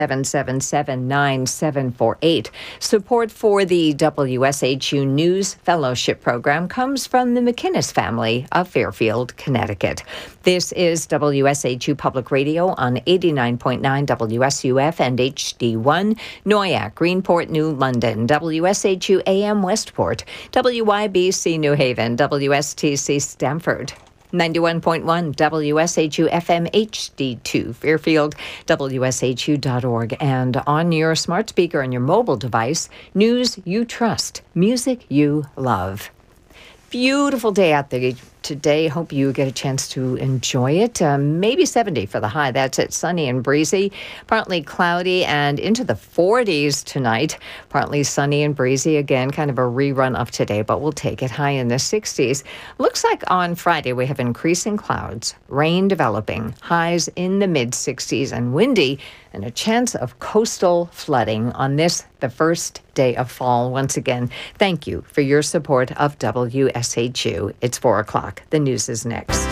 777-9748. Support for the WSHU News Fellowship Program comes from the McInnes family of Fairfield, Connecticut. This is WSHU Public Radio on 89.9 WSUF and HD1, Noyak, Greenport, New London, WSHU AM Westport, WYBC New Haven, WSTC Stamford. 91.1 WSHU FM HD2 Fairfield, WSHU.org, and on your smart speaker on your mobile device, news you trust, music you love. Beautiful day out there today. Hope you get a chance to enjoy it. Maybe 70 for the high. That's it. Sunny and breezy. Partly cloudy and into the 40s tonight. Partly sunny and breezy. Again, kind of a rerun of today, but we'll take it. High in the 60s. Looks like on Friday we have increasing clouds, rain developing, highs in the mid-60s and windy, and a chance of coastal flooding on this, the first day of fall. Once again, thank you for your support of WSHU. It's 4 o'clock. The news is next.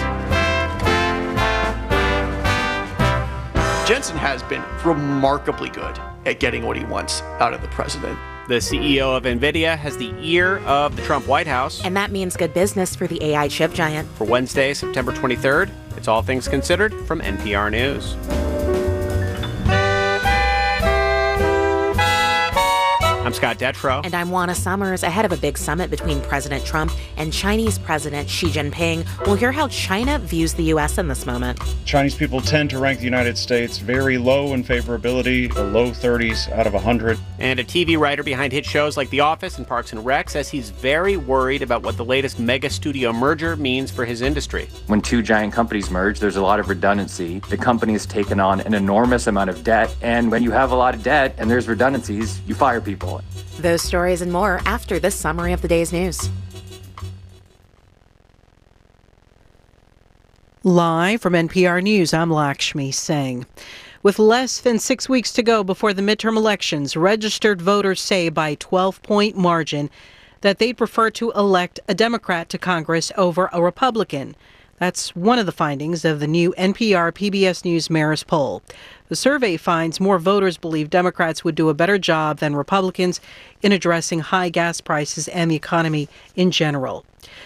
Jensen has been remarkably good at getting what he wants out of the president. The CEO of NVIDIA has the ear of the Trump White House. And that means good business for the AI chip giant. For Wednesday, September 23rd, it's All Things Considered from NPR News. I'm Scott Detrow. And I'm Juana Summers. Ahead of a big summit between President Trump and Chinese President Xi Jinping, we'll hear how China views the U.S. in this moment. Chinese people tend to rank the United States very low in favorability, the low 30s out of 100. And a TV writer behind hit shows like The Office and Parks and Rec says he's very worried about what the latest mega studio merger means for his industry. When two giant companies merge, there's a lot of redundancy. The company has taken on an enormous amount of debt, and when you have a lot of debt and there's redundancies, you fire people. Those stories and more after this summary of the day's news. Live from NPR News, I'm Lakshmi Singh. With less than 6 weeks to go before the midterm elections, registered voters say by 12-point margin that they'd prefer to elect a Democrat to Congress over a Republican. That's one of the findings of the new NPR PBS News Marist poll. The survey finds more voters believe Democrats would do a better job than Republicans in addressing high gas prices and the economy in general.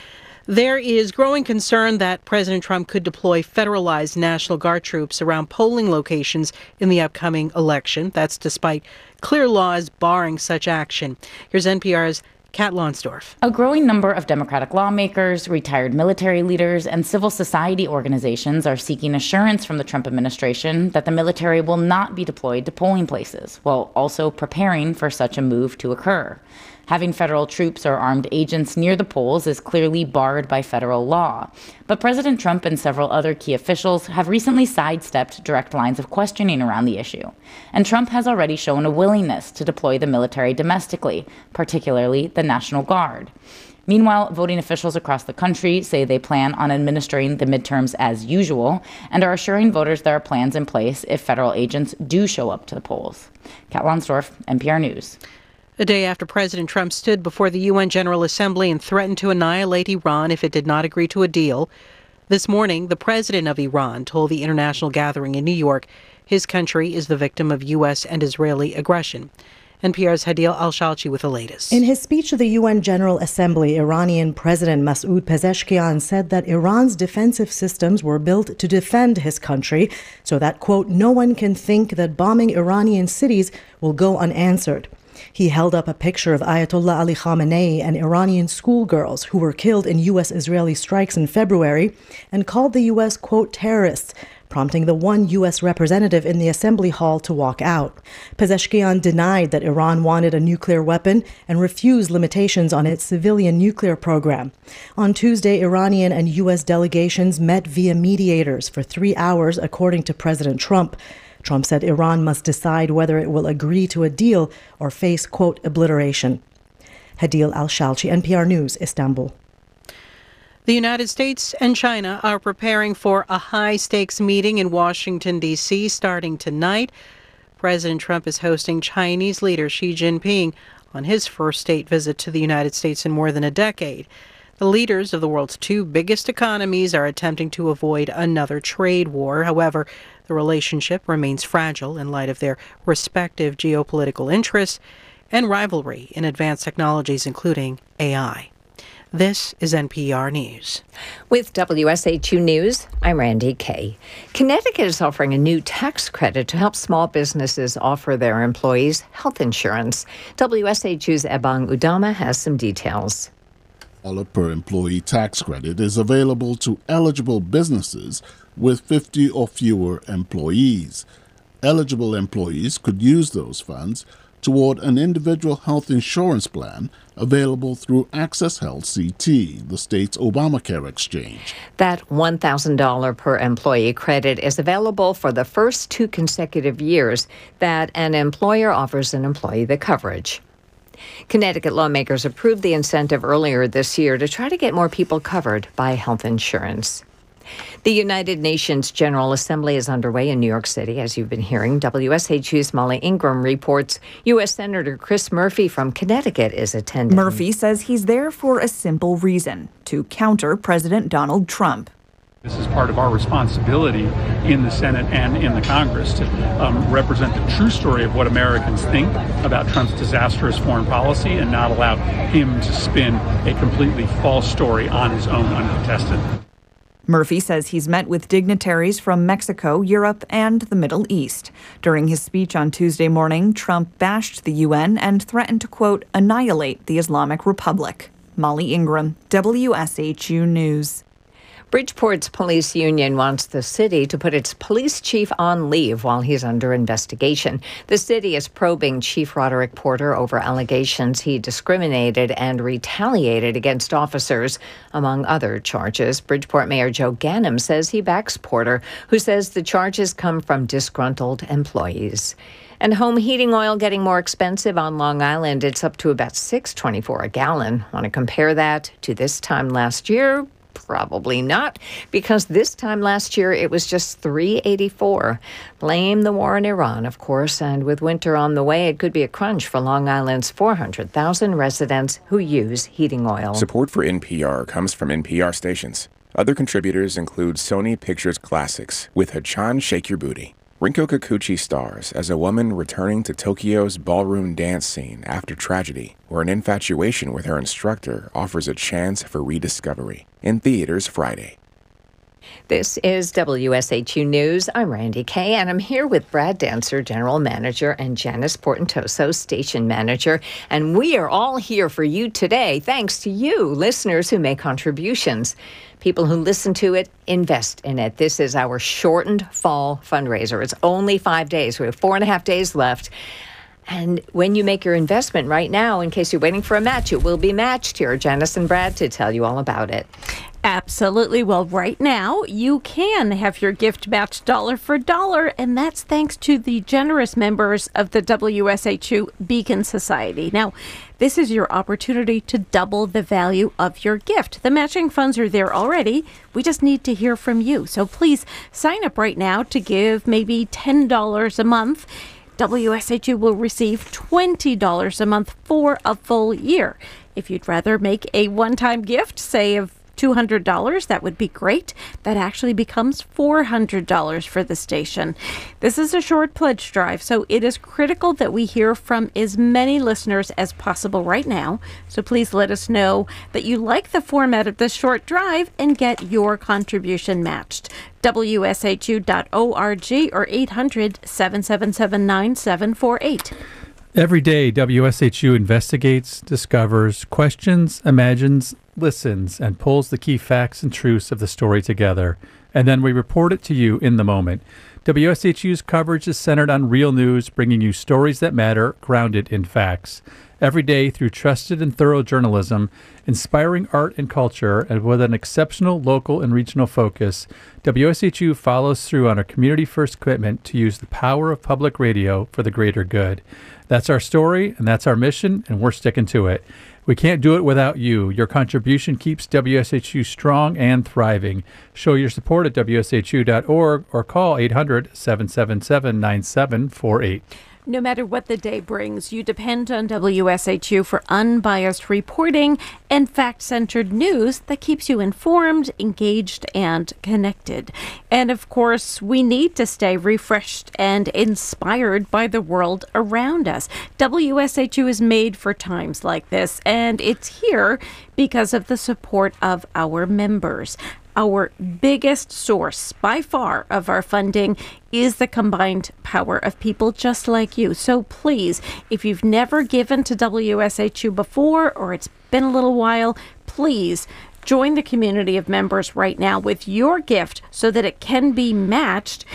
There is growing concern that President Trump could deploy federalized National Guard troops around polling locations in the upcoming election. That's despite clear laws barring such action. Here's NPR's Kat Lonsdorf. A growing number of Democratic lawmakers, retired military leaders, and civil society organizations are seeking assurance from the Trump administration that the military will not be deployed to polling places, while also preparing for such a move to occur. Having federal troops or armed agents near the polls is clearly barred by federal law. But President Trump and several other key officials have recently sidestepped direct lines of questioning around the issue. And Trump has already shown a willingness to deploy the military domestically, particularly the National Guard. Meanwhile, voting officials across the country say they plan on administering the midterms as usual and are assuring voters there are plans in place if federal agents do show up to the polls. Kat Lonsdorf, NPR News. A day after President Trump stood before the UN General Assembly and threatened to annihilate Iran if it did not agree to a deal, this morning, the president of Iran told the international gathering in New York his country is the victim of U.S. and Israeli aggression. NPR's Hadil Al-Shalchi with the latest. In his speech to the UN General Assembly, Iranian President Masoud Pezeshkian said that Iran's defensive systems were built to defend his country so that, quote, no one can think that bombing Iranian cities will go unanswered. He held up a picture of Ayatollah Ali Khamenei and Iranian schoolgirls who were killed in U.S.-Israeli strikes in February and called the U.S., quote, terrorists, prompting the one U.S. representative in the assembly hall to walk out. Pezeshkian denied that Iran wanted a nuclear weapon and refused limitations on its civilian nuclear program. On Tuesday, Iranian and U.S. delegations met via mediators for 3 hours, according to President Trump. Trump said Iran must decide whether it will agree to a deal or face, quote, obliteration. Hadil Al-Shalchi, NPR News, Istanbul. The United States and China are preparing for a high-stakes meeting in Washington, D.C. starting tonight. President Trump is hosting Chinese leader Xi Jinping on his first state visit to the United States in more than a decade. The leaders of the world's two biggest economies are attempting to avoid another trade war. However, the relationship remains fragile in light of their respective geopolitical interests and rivalry in advanced technologies, including AI. This is NPR News. With WSHU News, I'm Randy Kay. Connecticut is offering a new tax credit to help small businesses offer their employees health insurance. WSHU's Ebong Udama has some details. $1 per employee tax credit is available to eligible businesses with 50 or fewer employees. Eligible employees could use those funds toward an individual health insurance plan available through Access Health CT, the state's Obamacare exchange. That $1,000 per employee credit is available for the first 2 consecutive years that an employer offers an employee the coverage. Connecticut lawmakers approved the incentive earlier this year to try to get more people covered by health insurance. The United Nations General Assembly is underway in New York City, as you've been hearing. WSHU's Molly Ingram reports U.S. Senator Chris Murphy from Connecticut is attending. Murphy says he's there for a simple reason: to counter President Donald Trump. This is part of our responsibility in the Senate and in the Congress to represent the true story of what Americans think about Trump's disastrous foreign policy and not allow him to spin a completely false story on his own uncontested. Murphy says he's met with dignitaries from Mexico, Europe, and the Middle East. During his speech on Tuesday morning, Trump bashed the UN and threatened to, quote, annihilate the Islamic Republic. Molly Ingram, WSHU News. Bridgeport's police union wants the city to put its police chief on leave while he's under investigation. The city is probing Chief Roderick Porter over allegations he discriminated and retaliated against officers, among other charges. Bridgeport Mayor Joe Ganim says he backs Porter, who says the charges come from disgruntled employees. And home heating oil getting more expensive on Long Island. It's up to about $6.24 a gallon. Want to compare that to this time last year? Probably not, because this time last year it was just $3.84. Blame the war in Iran, of course, and with winter on the way, it could be a crunch for Long Island's 400,000 residents who use heating oil. Support for NPR comes from NPR stations. Other contributors include Sony Pictures Classics with Hachan Shake Your Booty. Rinko Kikuchi stars as a woman returning to Tokyo's ballroom dance scene after tragedy, where an infatuation with her instructor offers a chance for rediscovery. In theaters Friday. This is WSHU News. I'm Randy Kay, and I'm here with Brad Dancer, General Manager, and Janice Portentoso, Station Manager. And we are all here for you today, thanks to you, listeners who make contributions. People who listen to it, invest in it. This is our shortened fall fundraiser. It's only 5 days. We have 4.5 days left. And when you make your investment right now, in case you're waiting for a match, it will be matched. Here are Janice and Brad to tell you all about it. Absolutely. Well, right now, you can have your gift matched dollar for dollar, and that's thanks to the generous members of the WSHU Beacon Society. Now, this is your opportunity to double the value of your gift. The matching funds are there already. We just need to hear from you. So please sign up right now to give maybe $10 a month. WSHU will receive $20 a month for a full year. If you'd rather make a one-time gift, say of $200, that would be great. That actually becomes $400 for the station. This is a short pledge drive, so it is critical that we hear from as many listeners as possible right now. So please let us know that you like the format of this short drive and get your contribution matched. WSHU.org or 800-777-9748. Every day, WSHU investigates, discovers, questions, imagines, listens, and pulls the key facts and truths of the story together. And then we report it to you in the moment. WSHU's coverage is centered on real news, bringing you stories that matter, grounded in facts. Every day, through trusted and thorough journalism, inspiring art and culture, and with an exceptional local and regional focus, WSHU follows through on our community-first commitment to use the power of public radio for the greater good. That's our story, and that's our mission, and we're sticking to it. We can't do it without you. Your contribution keeps WSHU strong and thriving. Show your support at WSHU.org or call 800-777-9748. No matter what the day brings, you depend on WSHU for unbiased reporting and fact-centered news that keeps you informed, engaged, and connected. And of course, we need to stay refreshed and inspired by the world around us. WSHU is made for times like this, and it's here because of the support of our members. Our biggest source, by far, of our funding is the combined power of people just like you. So please, if you've never given to WSHU before, or it's been a little while, please join the community of members right now with your gift so that it can be matched.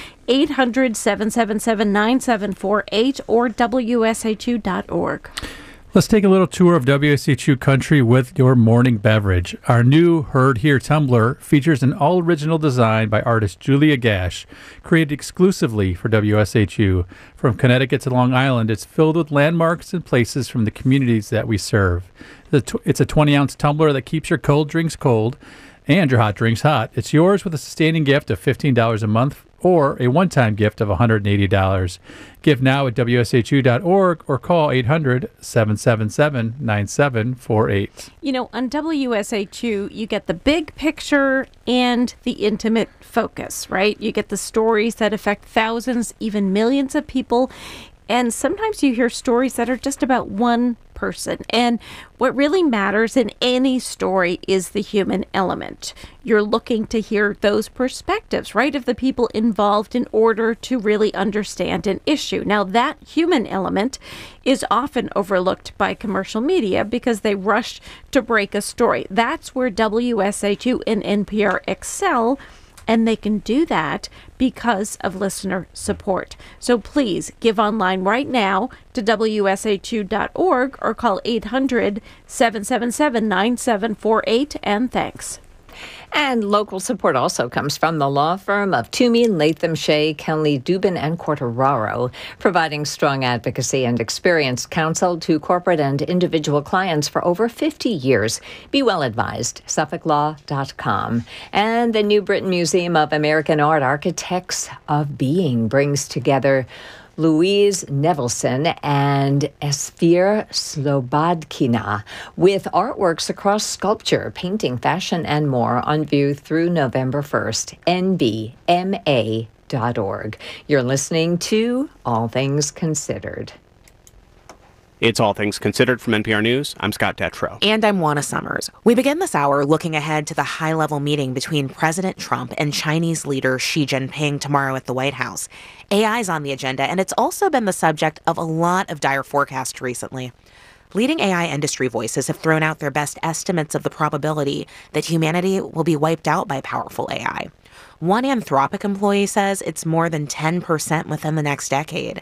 800-777-9748 or WSHU.org. Let's take a little tour of WSHU country with your morning beverage. Our new Heard Here tumbler features an all-original design by artist Julia Gash, created exclusively for WSHU. From Connecticut to Long Island, it's filled with landmarks and places from the communities that we serve. It's a 20-ounce tumbler that keeps your cold drinks cold and your hot drinks hot. It's yours with a sustaining gift of $15 a month or a one-time gift of $180. Give now at WSHU.org or call 800-777-9748. You know, on WSHU, you get the big picture and the intimate focus, right? You get the stories that affect thousands, even millions of people. And sometimes you hear stories that are just about one person. And what really matters in any story is the human element. You're looking to hear those perspectives, right, of the people involved in order to really understand an issue. Now, that human element is often overlooked by commercial media because they rush to break a story. That's where WSHU and NPR excel. And they can do that because of listener support. So please give online right now to WSHU.org or call 800-777-9748. And thanks. And local support also comes from the law firm of Toomey, Latham, Shea, Kenley, Dubin, and Quartararo, providing strong advocacy and experienced counsel to corporate and individual clients for over 50 years. Be well advised, SuffolkLaw.com. And the New Britain Museum of American Art Architects of Being brings together Louise Nevelson and Esfir Slobodkina with artworks across sculpture, painting, fashion, and more on view through November 1st. NBMA.org. You're listening to All Things Considered. It's All Things Considered from NPR News. I'm Scott Detrow. And I'm Juana Summers. We begin this hour looking ahead to the high-level meeting between President Trump and Chinese leader Xi Jinping tomorrow at the White House. AI's on the agenda, and it's also been the subject of a lot of dire forecasts recently. Leading AI industry voices have thrown out their best estimates of the probability that humanity will be wiped out by powerful AI. One Anthropic employee says it's more than 10% within the next decade,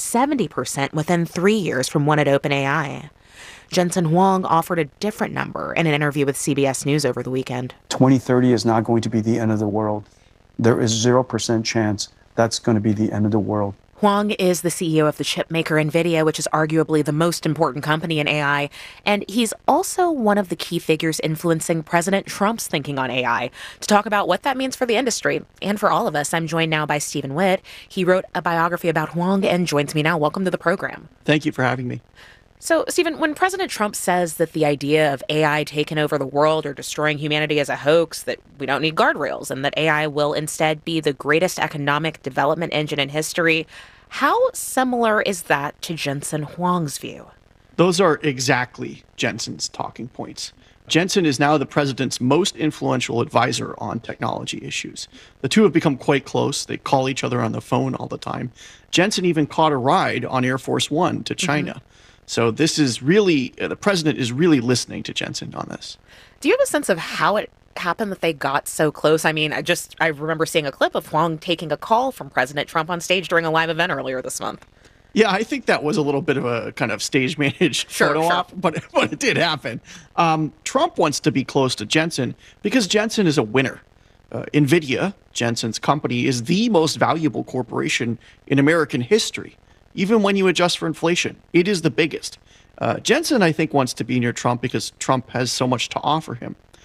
70% within 3 years from when at OpenAI. Jensen Huang offered a different number in an interview with CBS News over the weekend. 2030 is not going to be the end of the world. There is 0% chance that's going to be the end of the world. Huang is the CEO of the chipmaker NVIDIA, which is arguably the most important company in AI. And he's also one of the key figures influencing President Trump's thinking on AI. To talk about what that means for the industry and for all of us, I'm joined now by Stephen Witt. He wrote a biography about Huang and joins me now. Welcome to the program. Thank you for having me. So, Stephen, when President Trump says that the idea of AI taking over the world or destroying humanity is a hoax, that we don't need guardrails, and that AI will instead be the greatest economic development engine in history, how similar is that to Jensen Huang's view? Those are exactly Jensen's talking points. Jensen is now the president's most influential advisor on technology issues. The two have become quite close. They call each other on the phone all the time. Jensen even caught a ride on Air Force One to China. Mm-hmm. So this is really, the president is really listening to Jensen on this. Do you have a sense of how it happened that they got so close? I mean, I remember seeing a clip of Huang taking a call from President Trump on stage during a live event earlier this month. Yeah, I think that was a little bit of a kind of stage managed photo op, but it did happen. Trump wants to be close to Jensen because Jensen is a winner. NVIDIA, Jensen's company, is the most valuable corporation in American history. Even when you adjust for inflation, it is the biggest. Jensen, I think, wants to be near Trump because Trump has so much to offer him.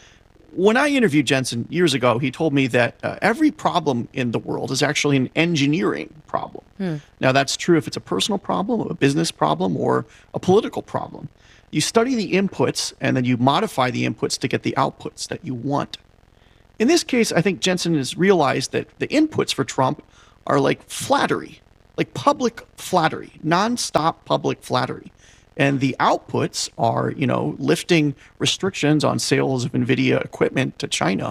When I interviewed Jensen years ago, he told me that every problem in the world is actually an engineering problem. Now, that's true if it's a personal problem, a business problem, or a political problem. You study the inputs, and then you modify the inputs to get the outputs that you want. In this case, I think Jensen has realized that the inputs for Trump are like flattery, like public flattery, nonstop public flattery. And the outputs are, lifting restrictions on sales of NVIDIA equipment to China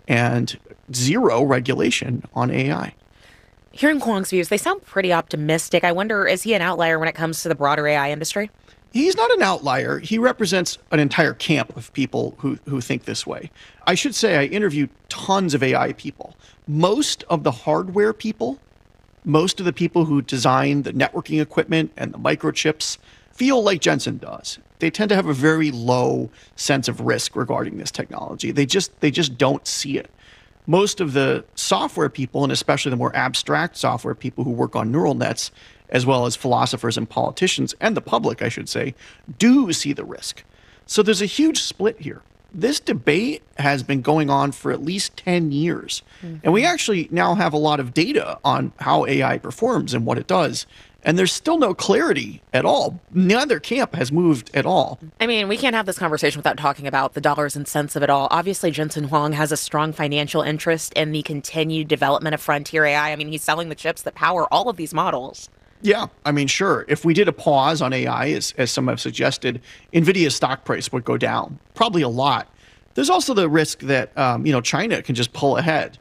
and zero regulation on AI. Hearing Huang's views, they sound pretty optimistic. I wonder, is he an outlier when it comes to the broader AI industry? He's not an outlier. He represents an entire camp of people who think this way. I should say I interviewed tons of AI people. Most of the hardware people, most of the people who design the networking equipment and the microchips feel like Jensen does. They tend to have a very low sense of risk regarding this technology. They just don't see it. Most of the software people, and especially the more abstract software people who work on neural nets, as well as philosophers and politicians, and the public, I should say, do see the risk. So there's a huge split here. This debate has been going on for at least 10 years. And we actually now have a lot of data on how AI performs and what it does. And there's still no clarity at all. Neither camp has moved at all. I mean, we can't have this conversation without talking about the dollars and cents of it all. Obviously, Jensen Huang has a strong financial interest in the continued development of frontier AI. I mean, he's selling the chips that power all of these models. Yeah, I mean, sure. If we did a pause on AI, as some have suggested, NVIDIA's stock price would go down, probably a lot. There's also the risk that, China can just pull ahead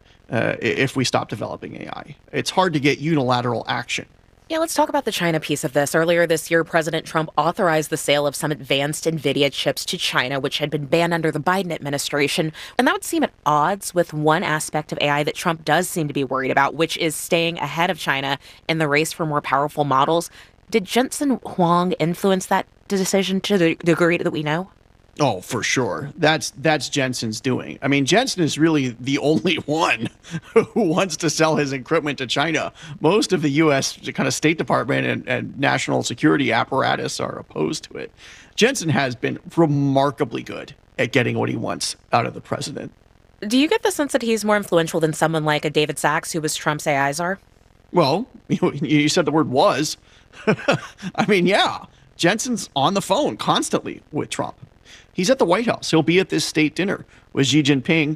if we stop developing AI. It's hard to get unilateral action. Yeah, let's talk about the China piece of this. Earlier this year, President Trump authorized the sale of some advanced NVIDIA chips to China, which had been banned under the Biden administration. And that would seem at odds with one aspect of AI that Trump does seem to be worried about, which is staying ahead of China in the race for more powerful models. Did Jensen Huang influence that decision to the degree that we know? Oh, for sure. That's Jensen's doing. I mean, Jensen is really the only one who wants to sell his equipment to China. Most of the U.S. kind of State Department and national security apparatus are opposed to it. Jensen has been remarkably good at getting what he wants out of the president. Do you get the sense that he's more influential than someone like a David Sachs, who was Trump's AI czar? Well, you said the word was. I mean, yeah. Jensen's on the phone constantly with Trump. He's at the White House. He'll be at this state dinner with Xi Jinping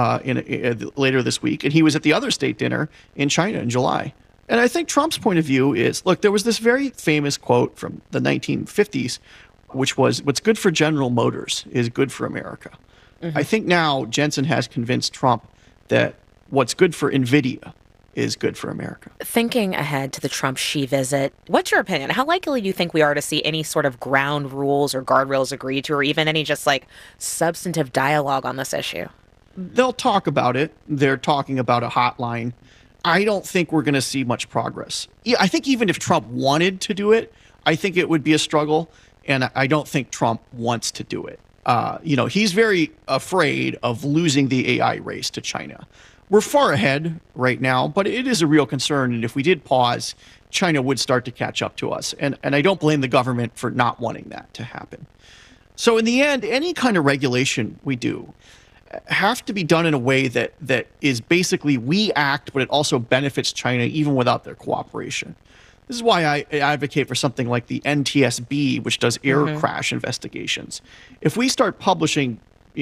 later this week. And he was at the other state dinner in China in July. And I think Trump's point of view is, look, there was this very famous quote from the 1950s, which was, what's good for General Motors is good for America. I think now Jensen has convinced Trump that what's good for NVIDIA is good for America. Thinking ahead to the Trump-Xi visit, what's your opinion? How likely do you think we are to see any sort of ground rules or guardrails agreed to, or even any just substantive dialogue on this issue? They'll talk about it. They're talking about a hotline. I don't think we're going to see much progress. I think even if Trump wanted to do it, I think it would be a struggle. And I don't think Trump wants to do it. He's very afraid of losing the AI race to China. We're far ahead right now, but it is a real concern. And if we did pause, China would start to catch up to us. And I don't blame the government for not wanting that to happen. So in the end, any kind of regulation we do have to be done in a way that is basically we act, but it also benefits China even without their cooperation. This is why I advocate for something like the NTSB, which does air crash investigations. If we start publishing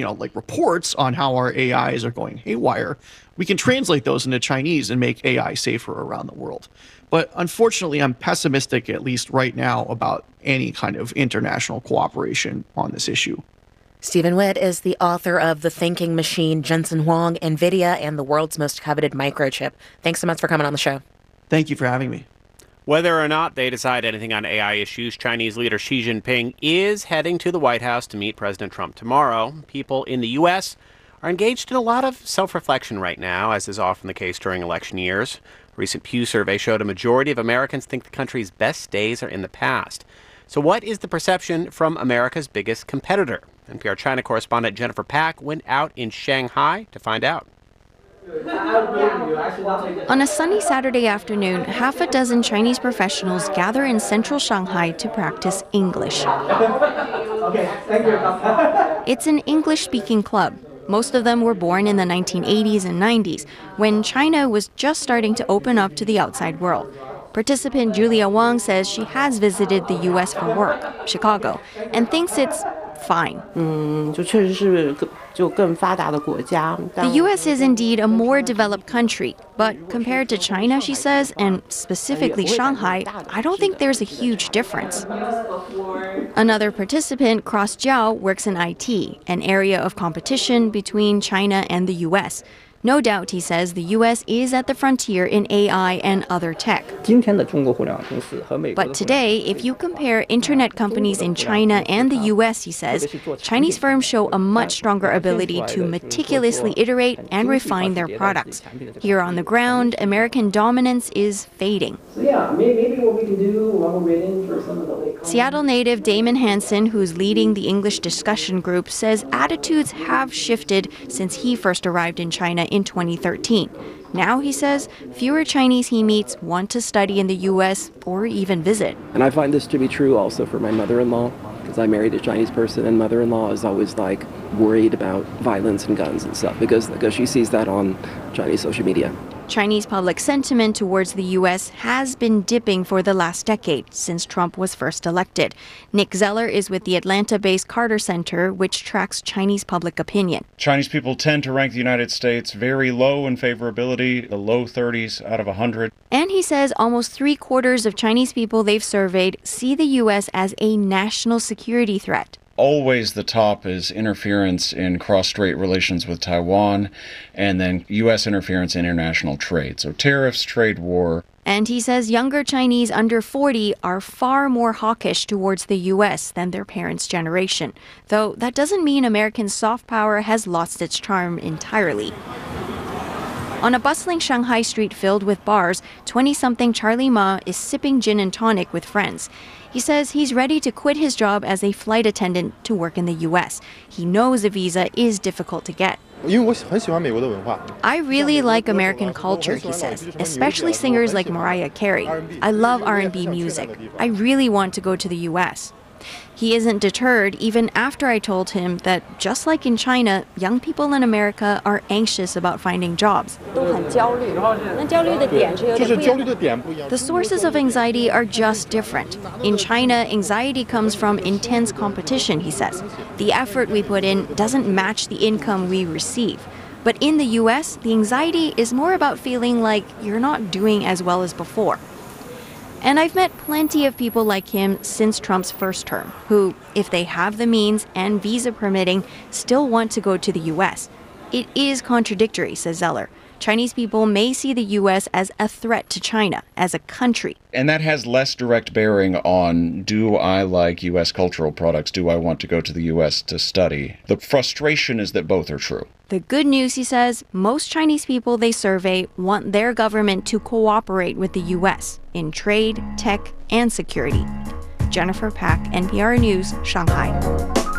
reports on how our AIs are going haywire, we can translate those into Chinese and make AI safer around the world. But unfortunately, I'm pessimistic, at least right now, about any kind of international cooperation on this issue. Stephen Witt is the author of The Thinking Machine, Jensen Huang, NVIDIA, and the World's Most Coveted Microchip. Thanks so much for coming on the show. Thank you for having me. Whether or not they decide anything on AI issues, Chinese leader Xi Jinping is heading to the White House to meet President Trump tomorrow. People in the U.S. are engaged in a lot of self-reflection right now, as is often the case during election years. A recent Pew survey showed a majority of Americans think the country's best days are in the past. So what is the perception from America's biggest competitor? NPR China correspondent Jennifer Pack went out in Shanghai to find out. On a sunny Saturday afternoon, half a dozen Chinese professionals gather in central Shanghai to practice English. It's an English-speaking club. Most of them were born in the 1980s and 90s, when China was just starting to open up to the outside world. Participant Julia Wang says she has visited the U.S. for work, Chicago, and thinks it's fine. The U.S. is indeed a more developed country, but compared to China, she says, and specifically Shanghai, I don't think there's a huge difference. Another participant, Cross Jiao, works in IT, an area of competition between China and the U.S. No doubt, he says, the U.S. is at the frontier in AI and other tech. But today, if you compare internet companies in China and the U.S., he says, Chinese firms show a much stronger ability to meticulously iterate and refine their products. Here on the ground, American dominance is fading. Maybe what we can do while we're waiting for some of the late Seattle native Damon Hansen, who's leading the English discussion group, says attitudes have shifted since he first arrived in China in 2013. Now, he says, fewer Chinese he meets want to study in the U.S. or even visit. And I find this to be true also for my mother-in-law, because I married a Chinese person, and mother-in-law is always like worried about violence and guns and stuff because she sees that on Chinese social media. Chinese public sentiment towards the U.S. has been dipping for the last decade since Trump was first elected. Nick Zeller is with the Atlanta-based Carter Center, which tracks Chinese public opinion. Chinese people tend to rank the United States very low in favorability, the low 30s out of 100. And he says almost 3/4 of Chinese people they've surveyed see the U.S. as a national security threat. Always the top is interference in cross-strait relations with Taiwan, and then U.S. interference in international trade. So tariffs, trade war. And he says younger Chinese under 40 are far more hawkish towards the U.S. than their parents' generation. Though that doesn't mean American soft power has lost its charm entirely. On a bustling Shanghai street filled with bars, 20-something Charlie Ma is sipping gin and tonic with friends. He says he's ready to quit his job as a flight attendant to work in the U.S. He knows a visa is difficult to get. I really like American culture, he says, especially singers like Mariah Carey. I love R&B music. I really want to go to the U.S. He isn't deterred even after I told him that, just like in China, young people in America are anxious about finding jobs. The sources of anxiety are just different. In China, anxiety comes from intense competition, he says. The effort we put in doesn't match the income we receive. But in the U.S., the anxiety is more about feeling like you're not doing as well as before. And I've met plenty of people like him since Trump's first term, who, if they have the means and visa permitting, still want to go to the U.S. It is contradictory, says Zeller. Chinese people may see the U.S. as a threat to China, as a country. And that has less direct bearing on, do I like U.S. cultural products? Do I want to go to the U.S. to study? The frustration is that both are true. The good news, he says, most Chinese people they survey want their government to cooperate with the U.S. in trade, tech, and security. Jennifer Pak, NPR News, Shanghai.